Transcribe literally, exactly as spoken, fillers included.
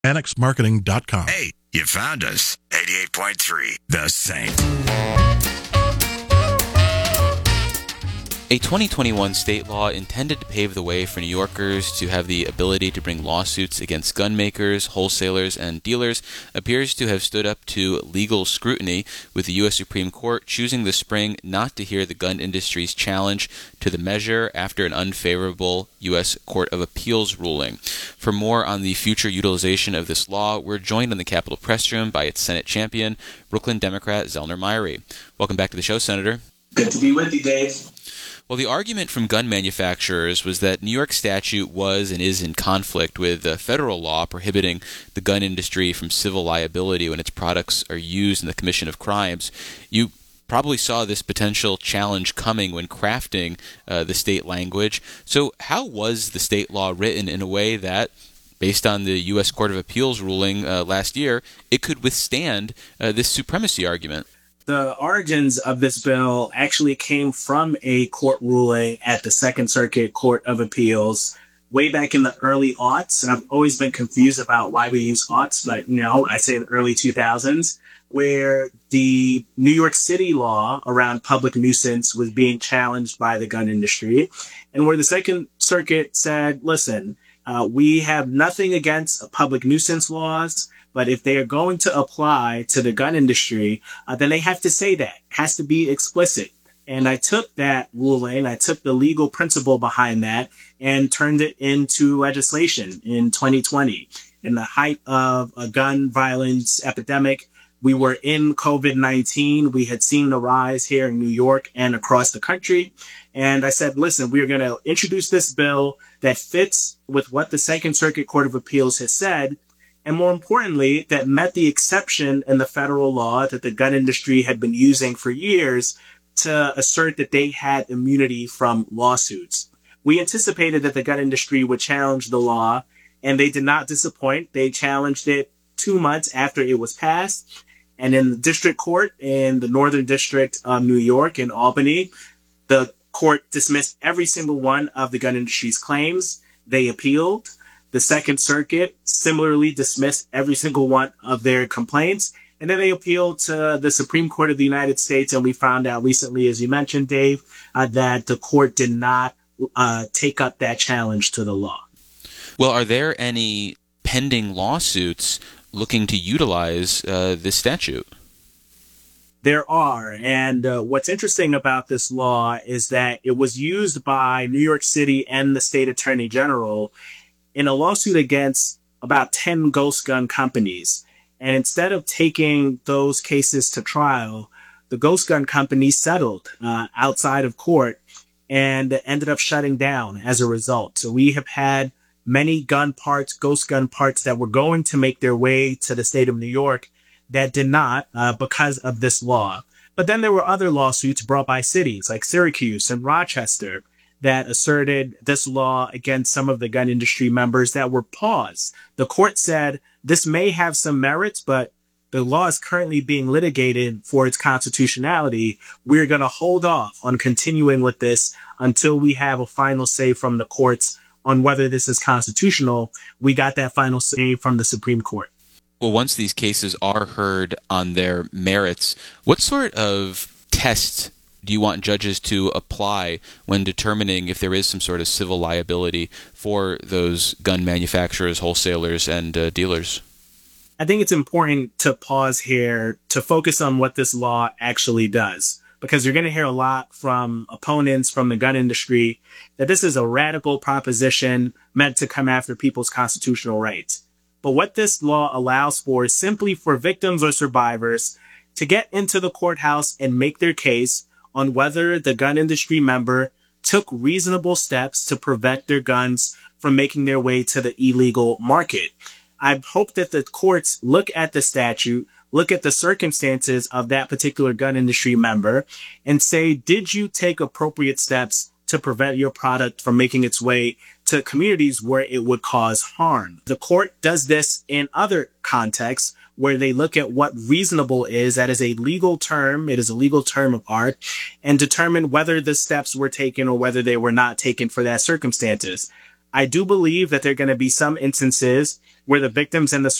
annex marketing dot com. Hey, you found us. eighty-eight point three, The Saint. A twenty twenty-one state law intended to pave the way for New Yorkers to have the ability to bring lawsuits against gun makers, wholesalers, and dealers appears to have stood up to legal scrutiny, with the U S Supreme Court choosing this spring not to hear the gun industry's challenge to the measure after an unfavorable U S Court of Appeals ruling. For more on the future utilization of this law, we're joined in the Capitol Press Room by its Senate champion, Brooklyn Democrat Zellner Myrie. Welcome back to the show, Senator. Good to be with you, Dave. Well, the argument from gun manufacturers was that New York statute was and is in conflict with a federal law prohibiting the gun industry from civil liability when its products are used in the commission of crimes. You probably saw this potential challenge coming when crafting uh, the state language. So how was the state law written in a way that, based on the U S Court of Appeals ruling uh, last year, it could withstand uh, this supremacy argument? The origins of this bill actually came from a court ruling at the Second Circuit Court of Appeals way back in the early aughts. And I've always been confused about why we use aughts, but no, I say the early two thousands, where the New York City law around public nuisance was being challenged by the gun industry, and where the Second Circuit said, listen, uh, we have nothing against public nuisance laws, but if they are going to apply to the gun industry, uh, then they have to say that. It has to be explicit. And I took that ruling, I took the legal principle behind that and turned it into legislation in twenty twenty. In the height of a gun violence epidemic, we were in COVID nineteen. We had seen the rise here in New York and across the country. And I said, listen, we're going to introduce this bill that fits with what the Second Circuit Court of Appeals has said, and more importantly, that met the exception in the federal law that the gun industry had been using for years to assert that they had immunity from lawsuits. We anticipated that the gun industry would challenge the law, and they did not disappoint. They challenged it two months after it was passed. And in the district court in the Northern District of New York in Albany, the court dismissed every single one of the gun industry's claims. They appealed. The Second Circuit similarly dismissed every single one of their complaints. And then they appealed to the Supreme Court of the United States. And we found out recently, as you mentioned, Dave, uh, that the court did not uh, take up that challenge to the law. Well, are there any pending lawsuits looking to utilize uh, this statute? There are. And uh, what's interesting about this law is that it was used by New York City and the state attorney general in a lawsuit against about ten ghost gun companies. And instead of taking those cases to trial, the ghost gun companies settled uh, outside of court and ended up shutting down as a result. So we have had many gun parts, ghost gun parts that were going to make their way to the state of New York that did not uh, because of this law. But then there were other lawsuits brought by cities like Syracuse and Rochester that asserted this law against some of the gun industry members that were paused. The court said this may have some merits, but the law is currently being litigated for its constitutionality. We're going to hold off on continuing with this until we have a final say from the courts on whether this is constitutional. We got that final say from the Supreme Court. Well, once these cases are heard on their merits, what sort of tests do you want judges to apply when determining if there is some sort of civil liability for those gun manufacturers, wholesalers, and uh, dealers? I think it's important to pause here to focus on what this law actually does, because you're going to hear a lot from opponents from the gun industry that this is a radical proposition meant to come after people's constitutional rights. But what this law allows for is simply for victims or survivors to get into the courthouse and make their case on whether the gun industry member took reasonable steps to prevent their guns from making their way to the illegal market. I hope that the courts look at the statute, look at the circumstances of that particular gun industry member, and say, did you take appropriate steps to prevent your product from making its way to communities where it would cause harm? The court does this in other contexts where they look at what reasonable is. That is a legal term. It is a legal term of art, and determine whether the steps were taken or whether they were not taken for that circumstances. I do believe that there are going to be some instances where the victims and the